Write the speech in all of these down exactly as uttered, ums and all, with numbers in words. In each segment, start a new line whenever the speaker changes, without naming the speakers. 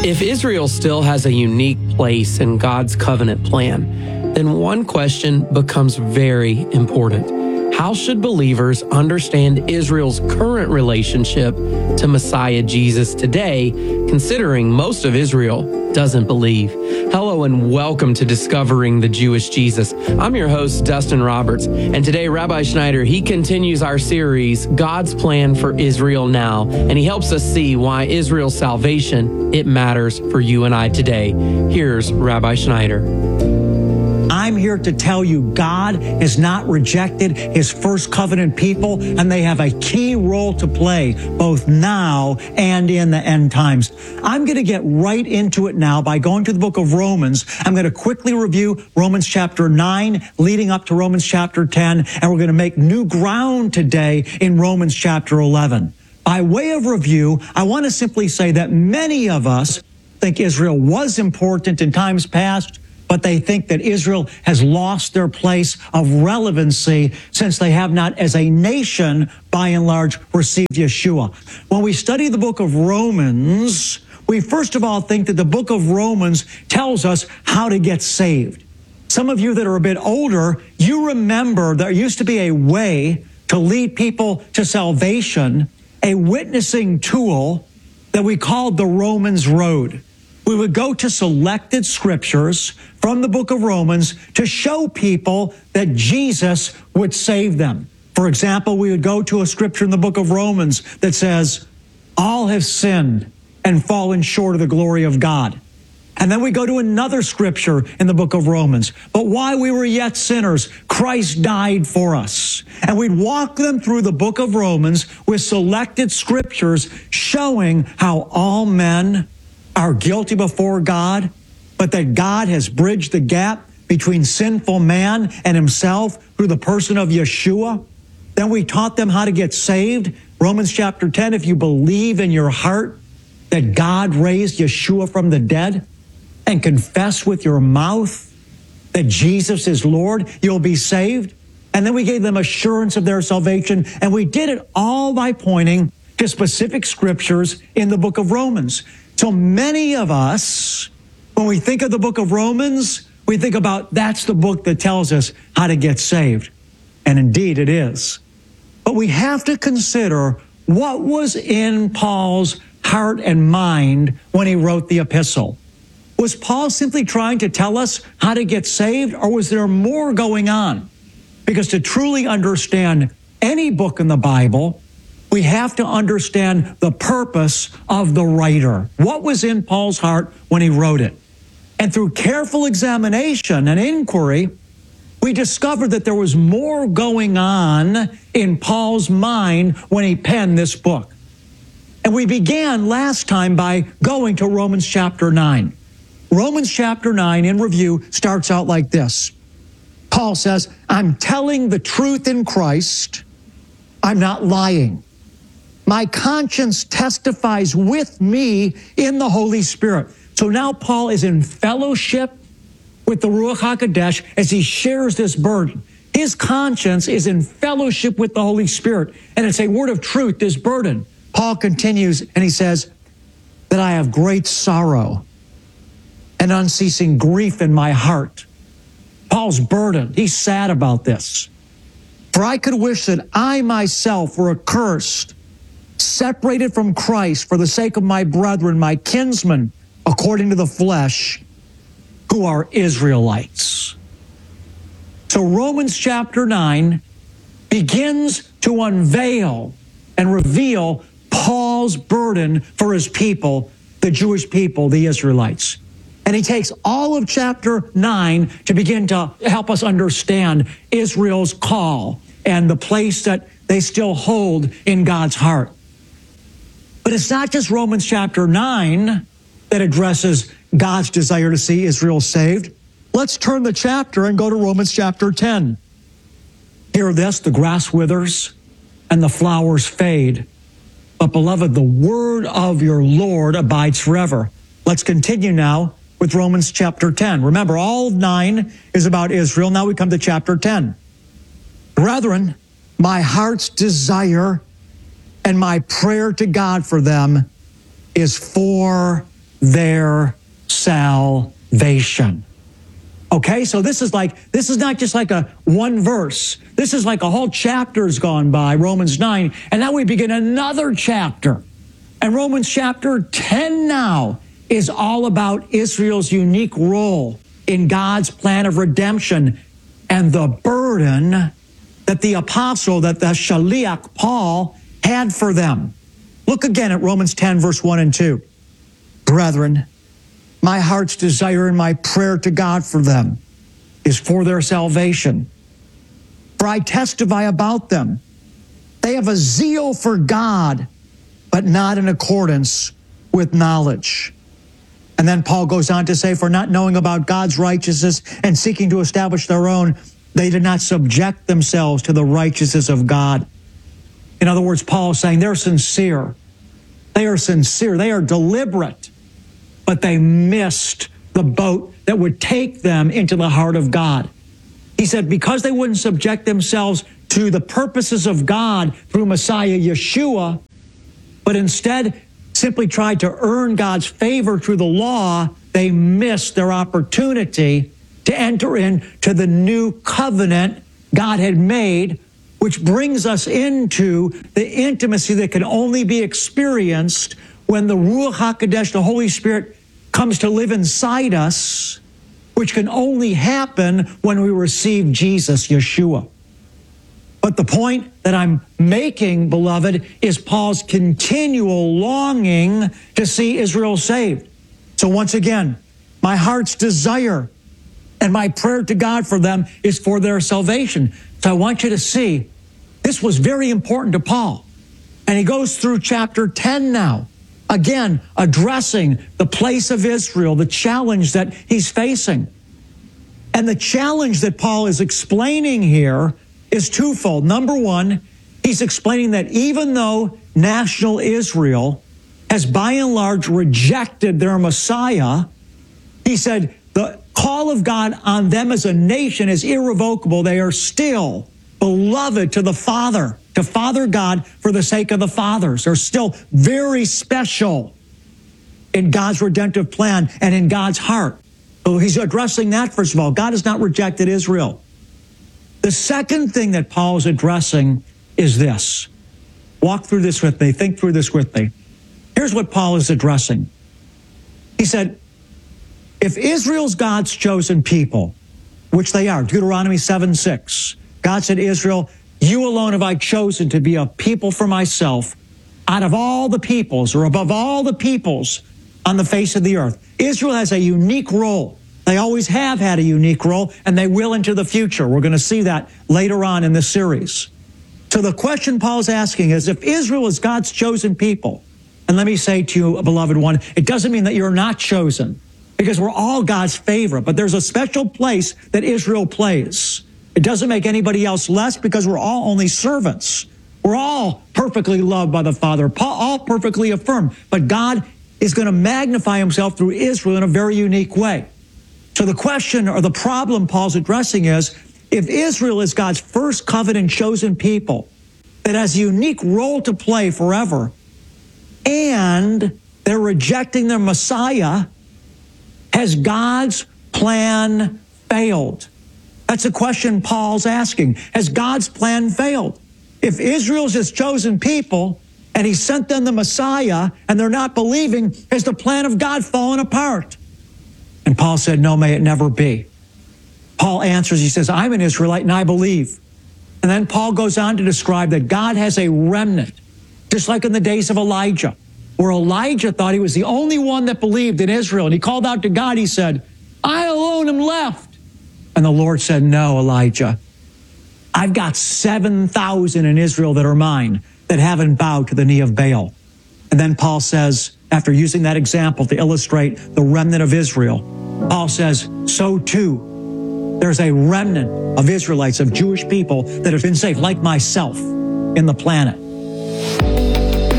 If Israel still has a unique place in God's covenant plan, then one question becomes very important. How should believers understand Israel's current relationship to Messiah Jesus today, considering most of Israel doesn't believe? Hello and welcome to Discovering the Jewish Jesus. I'm your host, Dustin Roberts, and today Rabbi Schneider, he continues our series, God's Plan for Israel Now, and he helps us see why Israel's salvation, it matters for you and I today. Here's Rabbi Schneider.
I'm here to tell you God has not rejected his first covenant people, and they have a key role to play both now and in the end times. I'm going to get right into it now by going to the book of Romans. I'm going to quickly review Romans chapter nine, leading up to Romans chapter ten, and we're going to make new ground today in Romans chapter eleven. By way of review, I want to simply say that many of us think Israel was important in times past, but they think that Israel has lost their place of relevancy since they have not, as a nation, by and large, received Yeshua. When we study the book of Romans, we first of all think that the book of Romans tells us how to get saved. Some of you that are a bit older, you remember there used to be a way to lead people to salvation, a witnessing tool that we called the Romans Road. We would go to selected scriptures from the book of Romans to show people that Jesus would save them. For example, we would go to a scripture in the book of Romans that says, all have sinned and fallen short of the glory of God. And then we go to another scripture in the book of Romans. But while we were yet sinners, Christ died for us. And we'd walk them through the book of Romans with selected scriptures showing how all men are guilty before God, but that God has bridged the gap between sinful man and himself through the person of Yeshua. Then we taught them how to get saved. Romans chapter ten, if you believe in your heart that God raised Yeshua from the dead and confess with your mouth that Jesus is Lord, you'll be saved. And then we gave them assurance of their salvation, and we did it all by pointing to specific scriptures in the book of Romans. So many of us, when we think of the book of Romans, we think about that's the book that tells us how to get saved. And indeed it is. But we have to consider what was in Paul's heart and mind when he wrote the epistle. Was Paul simply trying to tell us how to get saved, or was there more going on? Because to truly understand any book in the Bible, we have to understand the purpose of the writer. What was in Paul's heart when he wrote it? And through careful examination and inquiry, we discovered that there was more going on in Paul's mind when he penned this book. And we began last time by going to Romans chapter nine. Romans chapter nine, in review, starts out like this. Paul says, I'm telling the truth in Christ. I'm not lying. My conscience testifies with me in the Holy Spirit. So now Paul is in fellowship with the Ruach HaKodesh as he shares this burden. His conscience is in fellowship with the Holy Spirit, and it's a word of truth, this burden. Paul continues, and he says, that I have great sorrow and unceasing grief in my heart. Paul's burdened. He's sad about this. For I could wish that I myself were accursed, separated from Christ for the sake of my brethren, my kinsmen, according to the flesh, who are Israelites. So Romans chapter nine begins to unveil and reveal Paul's burden for his people, the Jewish people, the Israelites. And he takes all of chapter nine to begin to help us understand Israel's call and the place that they still hold in God's heart. But it's not just Romans chapter nine that addresses God's desire to see Israel saved. Let's turn the chapter and go to Romans chapter ten. Hear this, the grass withers and the flowers fade. But beloved, the word of your Lord abides forever. Let's continue now with Romans chapter ten. Remember, all of nine is about Israel. Now we come to chapter ten. Brethren, my heart's desire and my prayer to God for them is for their salvation. Okay, so this is like, this is not just like a one verse. This is like a whole chapter's gone by, Romans nine, and now we begin another chapter. And Romans chapter ten now is all about Israel's unique role in God's plan of redemption and the burden that the apostle, that the Shaliach Paul had for them. Look again at Romans ten, verse one and two. Brethren, my heart's desire and my prayer to God for them is for their salvation. For I testify about them. They have a zeal for God, but not in accordance with knowledge. And then Paul goes on to say, for not knowing about God's righteousness and seeking to establish their own, they did not subject themselves to the righteousness of God. In other words, Paul is saying they're sincere. They are sincere. They are deliberate. But they missed the boat that would take them into the heart of God. He said because they wouldn't subject themselves to the purposes of God through Messiah Yeshua, but instead simply tried to earn God's favor through the law, they missed their opportunity to enter into the new covenant God had made, which brings us into the intimacy that can only be experienced when the Ruach HaKodesh, the Holy Spirit, comes to live inside us, which can only happen when we receive Jesus, Yeshua. But the point that I'm making, beloved, is Paul's continual longing to see Israel saved. So once again, my heart's desire and my prayer to God for them is for their salvation. So I want you to see, this was very important to Paul. And he goes through chapter ten now, again, addressing the place of Israel, the challenge that he's facing. And the challenge that Paul is explaining here is twofold. Number one, he's explaining that even though national Israel has by and large rejected their Messiah, he said the call of God on them as a nation is irrevocable. They are still beloved to the Father, to Father God for the sake of the fathers. They're still very special in God's redemptive plan and in God's heart. So he's addressing that, first of all. God has not rejected Israel. The second thing that Paul is addressing is this. Walk through this with me. Think through this with me. Here's what Paul is addressing. He said, if Israel's God's chosen people, which they are, Deuteronomy seven six, God said, Israel, you alone have I chosen to be a people for myself out of all the peoples or above all the peoples on the face of the earth. Israel has a unique role. They always have had a unique role, and they will into the future. We're going to see that later on in this series. So the question Paul's asking is, if Israel is God's chosen people, and let me say to you, beloved one, it doesn't mean that you're not chosen, because we're all God's favorite, but there's a special place that Israel plays. It doesn't make anybody else less, because we're all only servants. We're all perfectly loved by the Father, all perfectly affirmed, but God is going to magnify himself through Israel in a very unique way. So the question or the problem Paul's addressing is, if Israel is God's first covenant chosen people that has a unique role to play forever, and they're rejecting their Messiah, has God's plan failed? That's a question Paul's asking. Has God's plan failed? If Israel's his chosen people and he sent them the Messiah and they're not believing, has the plan of God fallen apart? And Paul said, no, may it never be. Paul answers, he says, I'm an Israelite and I believe. And then Paul goes on to describe that God has a remnant, just like in the days of Elijah, where Elijah thought he was the only one that believed in Israel. And he called out to God, he said, I alone am left. And the Lord said, no, Elijah, I've got seven thousand in Israel that are mine that haven't bowed to the knee of Baal. And then Paul says, after using that example to illustrate the remnant of Israel, Paul says, so too, there's a remnant of Israelites, of Jewish people that have been saved, like myself, in the planet.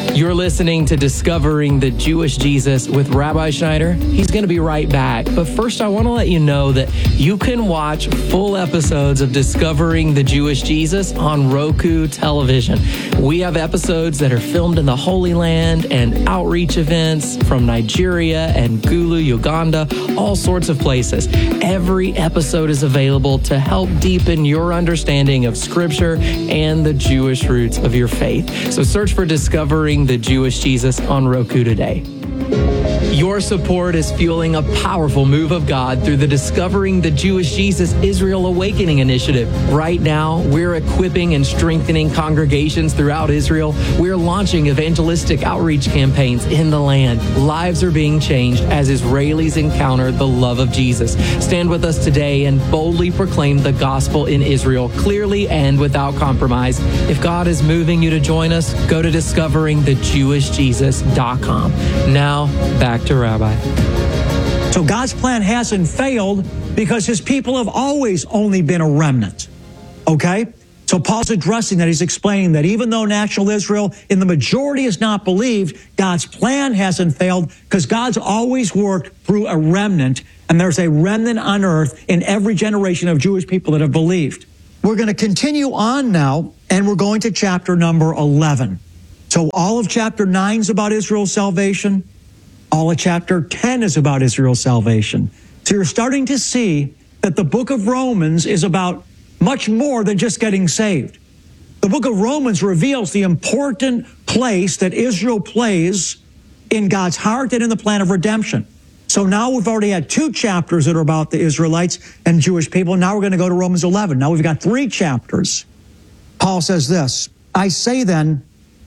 You're listening to Discovering the Jewish Jesus with Rabbi Schneider. He's going to be right back. But first, I want to let you know that you can watch full episodes of Discovering the Jewish Jesus on Roku television. We have episodes that are filmed in the Holy Land and outreach events from Nigeria and Gulu, Uganda, all sorts of places. Every episode is available to help deepen your understanding of Scripture and the Jewish roots of your faith. So search for Discovering the Jewish Jesus on Roku today. Your support is fueling a powerful move of God through the Discovering the Jewish Jesus Israel Awakening Initiative. Right now, we're equipping and strengthening congregations throughout Israel. We're launching evangelistic outreach campaigns in the land. Lives are being changed as Israelis encounter the love of Jesus. Stand with us today and boldly proclaim the gospel in Israel clearly and without compromise. If God is moving you to join us, go to discovering the jewish jesus dot com. Now, back to Rabbi.
So God's plan hasn't failed because his people have always only been a remnant. Okay? So Paul's addressing that. He's explaining that even though national Israel in the majority is not believed, God's plan hasn't failed because God's always worked through a remnant, and there's a remnant on earth in every generation of Jewish people that have believed. We're going to continue on now, and we're going to chapter number eleven. So all of chapter nine is about Israel's salvation. All of chapter ten is about Israel's salvation. So you're starting to see that the book of Romans is about much more than just getting saved. The book of Romans reveals the important place that Israel plays in God's heart and in the plan of redemption. So now we've already had two chapters that are about the Israelites and Jewish people. Now we're going to go to Romans eleven. Now we've got three chapters. Paul says this, I say then,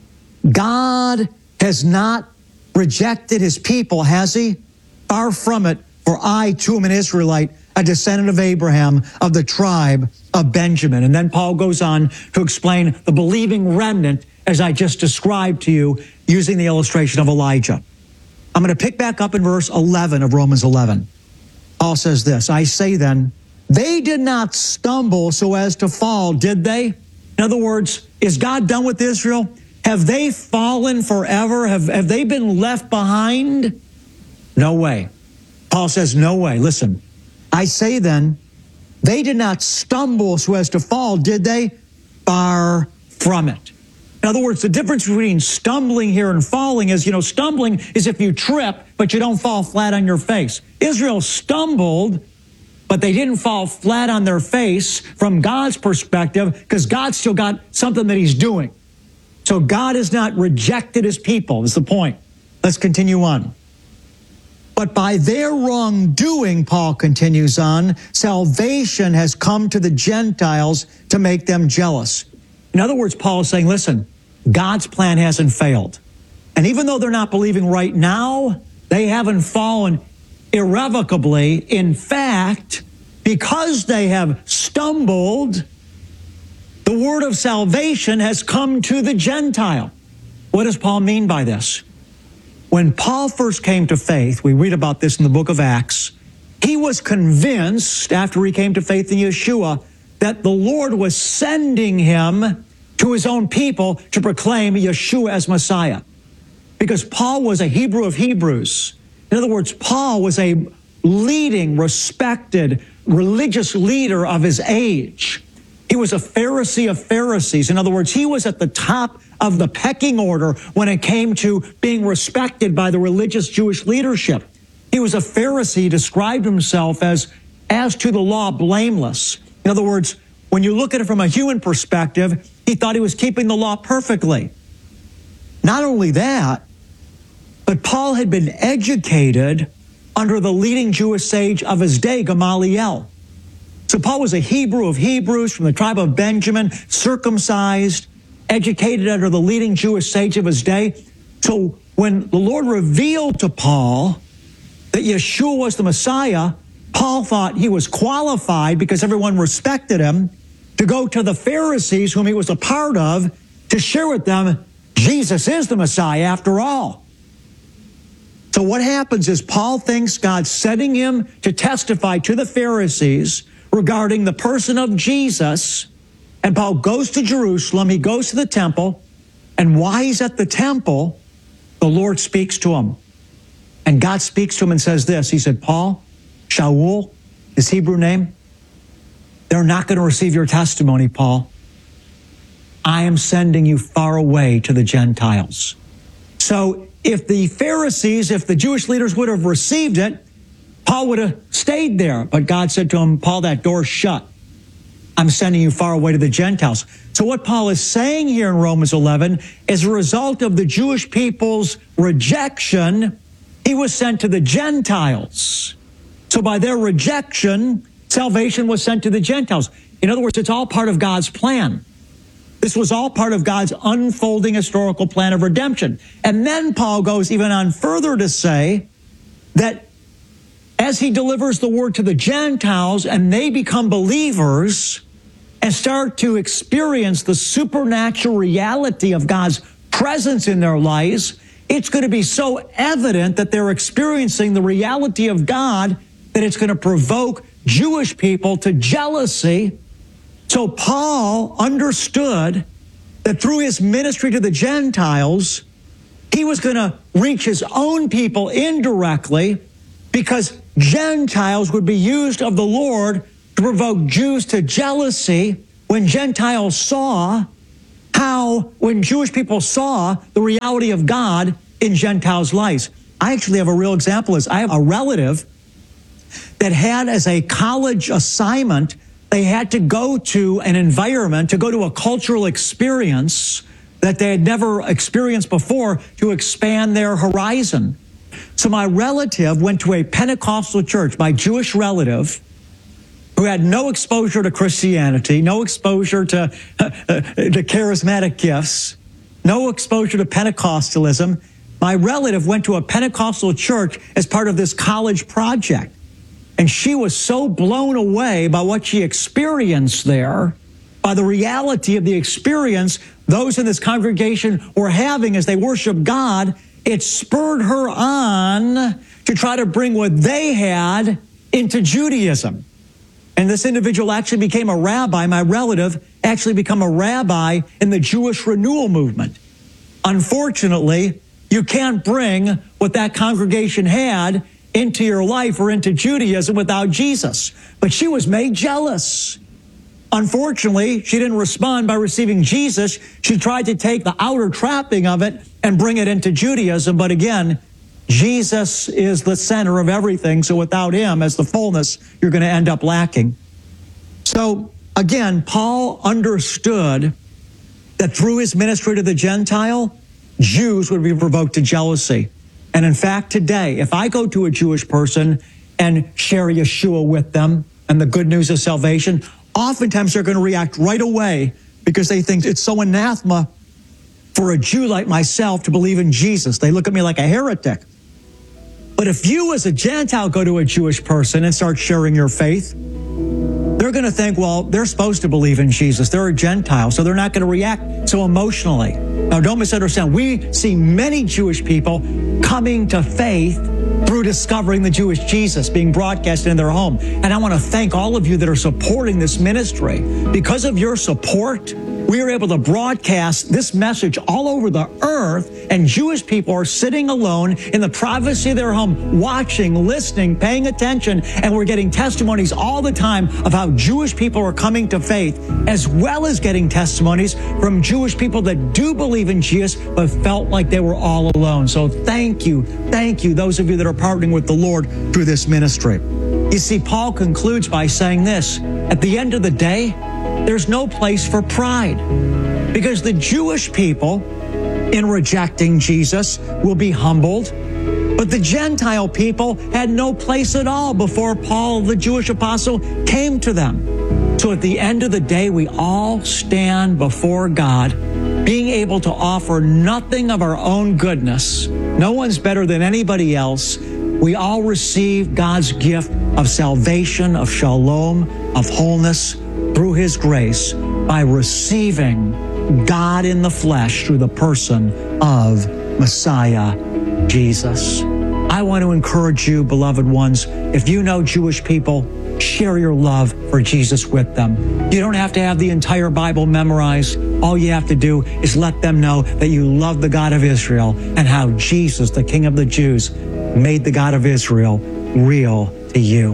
God has not rejected his people, has he? Far from it, for I too am an Israelite, a descendant of Abraham, of the tribe of Benjamin. And then Paul goes on to explain the believing remnant as I just described to you using the illustration of Elijah. I'm going to pick back up in verse eleven of Romans eleven. Paul says this, I say then, they did not stumble so as to fall, did they? In other words, is God done with Israel? Have they fallen forever? Have, have they been left behind? No way. Paul says, no way. Listen, I say then, they did not stumble so as to fall, did they? Far from it. In other words, the difference between stumbling here and falling is, you know, stumbling is if you trip, but you don't fall flat on your face. Israel stumbled, but they didn't fall flat on their face from God's perspective because God's still got something that he's doing. So God has not rejected his people, is the point. Let's continue on. But by their wrongdoing, Paul continues on, salvation has come to the Gentiles to make them jealous. In other words, Paul is saying, listen, God's plan hasn't failed. And even though they're not believing right now, they haven't fallen irrevocably. In fact, because they have stumbled, the word of salvation has come to the Gentile. What does Paul mean by this? When Paul first came to faith, we read about this in the book of Acts, he was convinced after he came to faith in Yeshua that the Lord was sending him to his own people to proclaim Yeshua as Messiah. Because Paul was a Hebrew of Hebrews. In other words, Paul was a leading, respected, religious leader of his age. He was a Pharisee of Pharisees. In other words, he was at the top of the pecking order when it came to being respected by the religious Jewish leadership. He was a Pharisee, described himself as, as to the law, blameless. In other words, when you look at it from a human perspective, he thought he was keeping the law perfectly. Not only that, but Paul had been educated under the leading Jewish sage of his day, Gamaliel. So Paul was a Hebrew of Hebrews from the tribe of Benjamin, circumcised, educated under the leading Jewish sage of his day. So when the Lord revealed to Paul that Yeshua was the Messiah, Paul thought he was qualified, because everyone respected him, to go to the Pharisees, whom he was a part of, to share with them, Jesus is the Messiah after all. So what happens is Paul thinks God's setting him to testify to the Pharisees regarding the person of Jesus, and Paul goes to Jerusalem, he goes to the temple, And while he's at the temple, the Lord speaks to him. And God speaks to him and says this. He said, Paul, Shaul, his Hebrew name, they're not going to receive your testimony, Paul. I am sending you far away to the Gentiles. So if the Pharisees, if the Jewish leaders would have received it, Paul would have stayed there. But God said to him, Paul, that door's shut. I'm sending you far away to the Gentiles. So what Paul is saying here in Romans eleven is a result of the Jewish people's rejection, he was sent to the Gentiles. So by their rejection, salvation was sent to the Gentiles. In other words, it's all part of God's plan. This was all part of God's unfolding historical plan of redemption. And then Paul goes even on further to say that as he delivers the word to the Gentiles and they become believers and start to experience the supernatural reality of God's presence in their lives, it's going to be so evident that they're experiencing the reality of God that it's going to provoke Jewish people to jealousy. So Paul understood that through his ministry to the Gentiles, he was going to reach his own people indirectly because Gentiles would be used of the Lord to provoke Jews to jealousy when Gentiles saw how, when Jewish people saw the reality of God in Gentiles' lives. I actually have a real example of this. I have a relative that had as a college assignment, they had to go to an environment, to go to a cultural experience that they had never experienced before to expand their horizon. So my relative went to a Pentecostal church, my Jewish relative, who had no exposure to Christianity, no exposure to, uh, to charismatic gifts, no exposure to Pentecostalism. My relative went to a Pentecostal church as part of this college project. And she was so blown away by what she experienced there, by the reality of the experience those in this congregation were having as they worshiped God, it spurred her on to try to bring what they had into Judaism. And this individual actually became a rabbi. My relative actually became a rabbi in the Jewish renewal movement. Unfortunately, you can't bring what that congregation had into your life or into Judaism without Jesus. But she was made jealous. Unfortunately, she didn't respond by receiving Jesus. She tried to take the outer trapping of it and bring it into Judaism. But again, Jesus is the center of everything. So without him as the fullness, you're going to end up lacking. So again, Paul understood that through his ministry to the Gentile, Jews would be provoked to jealousy. And in fact, today, if I go to a Jewish person and share Yeshua with them and the good news of salvation, oftentimes they're going to react right away because they think it's so anathema for a Jew like myself to believe in Jesus. They look at me like a heretic. But if you as a Gentile go to a Jewish person and start sharing your faith, they're going to think, well, they're supposed to believe in Jesus. They're a Gentile, so they're not going to react so emotionally. Now, don't misunderstand. We see many Jewish people coming to faith through discovering the Jewish Jesus being broadcast in their home. And I want to thank all of you that are supporting this ministry. Because of your support, we are able to broadcast this message all over the earth, and Jewish people are sitting alone in the privacy of their home, watching, listening, paying attention, and we're getting testimonies all the time of how Jewish people are coming to faith, as well as getting testimonies from Jewish people that do believe in Jesus, but felt like they were all alone. So thank you, thank you, those of you that are partnering with the Lord through this ministry. You see, Paul concludes by saying this: at the end of the day, there's no place for pride, because the Jewish people, in rejecting Jesus, will be humbled. But the Gentile people had no place at all before Paul, the Jewish apostle, came to them. So at the end of the day, we all stand before God, being able to offer nothing of our own goodness. No one's better than anybody else. We all receive God's gift of salvation, of shalom, of wholeness, through his grace, by receiving God in the flesh through the person of Messiah Jesus. I want to encourage you, beloved ones, if you know Jewish people share your love for Jesus with them. You don't have to have the entire Bible memorized. All you have to do is let them know that you love the God of Israel and how Jesus, the King of the Jews, made the God of Israel real to you.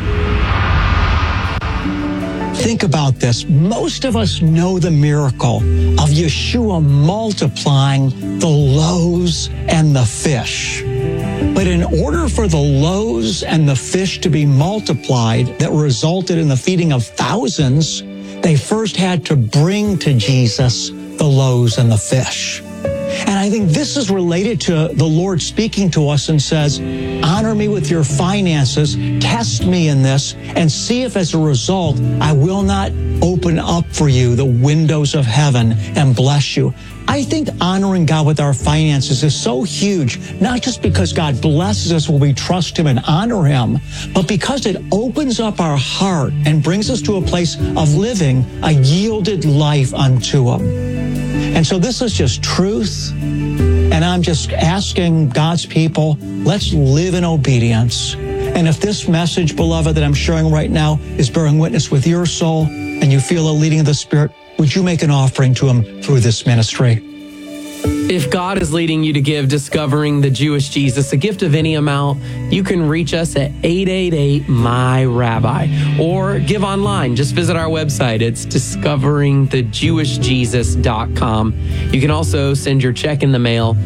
Think about this. Most of us know the miracle of Yeshua multiplying the loaves and the fish. But in order for the loaves and the fish to be multiplied that resulted in the feeding of thousands, they first had to bring to Jesus the loaves and the fish. And I think this is related to the Lord speaking to us and says, honor me with your finances, test me in this, and see if as a result, I will not open up for you the windows of heaven and bless you. I think honoring God with our finances is so huge, not just because God blesses us when we trust Him and honor Him, but because it opens up our heart and brings us to a place of living a yielded life unto Him. And so this is just truth. And I'm just asking God's people, let's live in obedience. And if this message, beloved, that I'm sharing right now is bearing witness with your soul and you feel a leading of the Spirit, would you make an offering to Him through this ministry?
If God is leading you to give Discovering the Jewish Jesus a gift of any amount, you can reach us at eight eight eight, M Y Rabbi or give online. Just visit our website. It's discovering the jewish jesus dot com. You can also send your check in the mail